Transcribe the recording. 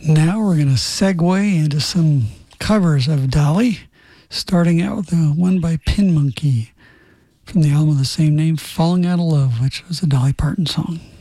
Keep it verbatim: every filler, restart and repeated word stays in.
Now we're going to segue into some covers of Dolly, starting out with the one by Pin Monkey from the album of the same name, Falling Out of Love, which was a Dolly Parton song.